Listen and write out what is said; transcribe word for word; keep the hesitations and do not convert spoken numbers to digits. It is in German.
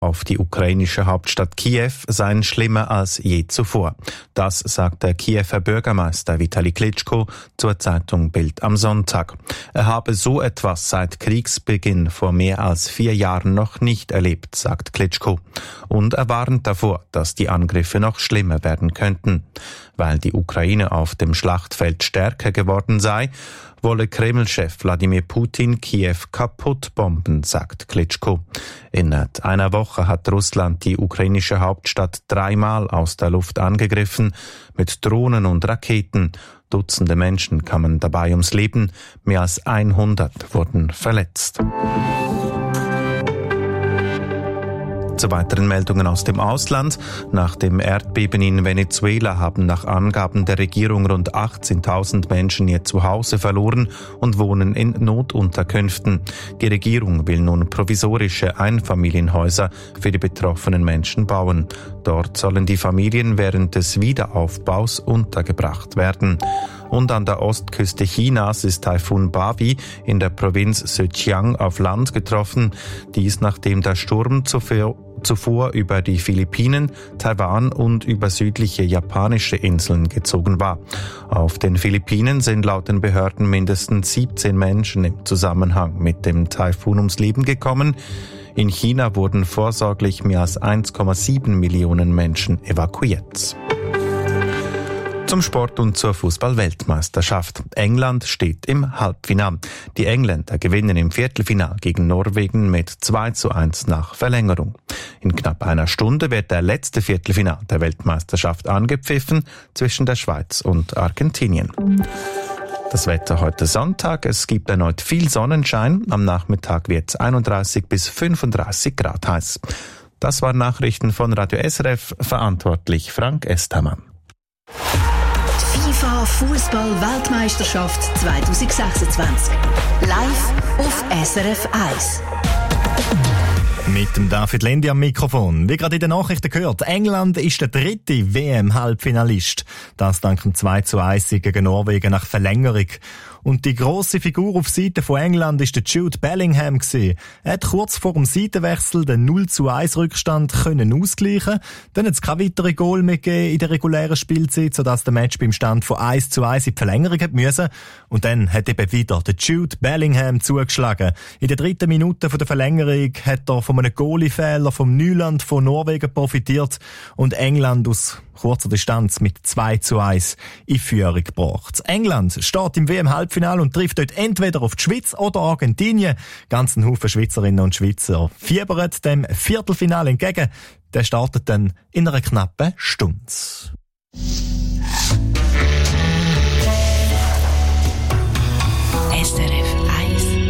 auf die ukrainische Hauptstadt Kiew seien schlimmer als je zuvor. Das sagt der Kiewer Bürgermeister Vitali Klitschko zur Zeitung Bild am Sonntag. Er habe so etwas seit Kriegsbeginn vor mehr als vier Jahren noch nicht erlebt, sagt Klitschko. Und er warnt davor, dass die Angriffe noch schlimmer werden könnten. Weil die Ukraine auf dem Schlachtfeld stärker geworden sei, wolle Kreml-Chef Wladimir Putin Kiew kaputt bomben, sagt Klitschko. Innerhalb einer Woche hat Russland die ukrainische Hauptstadt dreimal aus der Luft angegriffen, mit Drohnen und Raketen. Dutzende Menschen kamen dabei ums Leben, mehr als hundert wurden verletzt. Zu weiteren Meldungen aus dem Ausland. Nach dem Erdbeben in Venezuela haben nach Angaben der Regierung rund achtzehntausend Menschen ihr Zuhause verloren und wohnen in Notunterkünften. Die Regierung will nun provisorische Einfamilienhäuser für die betroffenen Menschen bauen. Dort sollen die Familien während des Wiederaufbaus untergebracht werden. Und an der Ostküste Chinas ist Taifun Babi in der Provinz Zhejiang auf Land getroffen. Dies nachdem der Sturm zuvor, zuvor über die Philippinen, Taiwan und über südliche japanische Inseln gezogen war. Auf den Philippinen sind laut den Behörden mindestens siebzehn Menschen im Zusammenhang mit dem Taifun ums Leben gekommen. In China wurden vorsorglich mehr als eins Komma sieben Millionen Menschen evakuiert. Zum Sport und zur Fußball-Weltmeisterschaft. England steht im Halbfinale. Die Engländer gewinnen im Viertelfinale gegen Norwegen mit zwei zu eins nach Verlängerung. In knapp einer Stunde wird der letzte Viertelfinale der Weltmeisterschaft angepfiffen zwischen der Schweiz und Argentinien. Das Wetter heute Sonntag. Es gibt erneut viel Sonnenschein. Am Nachmittag wird es einunddreißig bis fünfunddreißig Grad heiß. Das waren Nachrichten von Radio S R F, verantwortlich Frank Estermann. FIFA Fußball-Weltmeisterschaft zwanzig sechsundzwanzig. Live auf S R F eins. Mit dem David Lendi am Mikrofon. Wie gerade in den Nachrichten gehört, England ist der dritte W M-Halbfinalist. Das dank dem zwei zu eins gegen Norwegen nach Verlängerung. Und die grosse Figur auf Seite von England ist der Jude Bellingham gewesen. Er hat kurz vor dem Seitenwechsel den null zu eins Rückstand können ausgleichen. Dann hat es kein weiteres Goal mehr gegeben in der regulären Spielzeit, sodass der Match beim Stand von eins zu eins in die Verlängerung hat müssen. Und dann hat eben wieder der Jude Bellingham zugeschlagen. In der dritten Minute von der Verlängerung hat er von einem Goalie-Fehler vom Neuland von Norwegen profitiert und England aus kurzer Distanz mit zwei zu eins in Führung gebracht. England steht im W M-Halbfinale und trifft dort entweder auf die Schweiz oder Argentinien. Ganz ein Haufen Schweizerinnen und Schweizer fiebern dem Viertelfinale entgegen. Der startet dann in einer knappen Stunde.